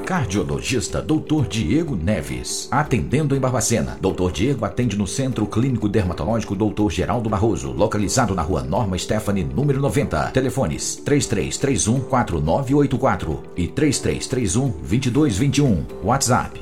Cardiologista Dr. Diego Neves. Atendendo em Barbacena. Dr. Diego atende no Centro Clínico Dermatológico Dr. Geraldo Barroso, localizado na Rua Norma Stephanie, número 90. Telefones 3331-4984 e 3331-2221. WhatsApp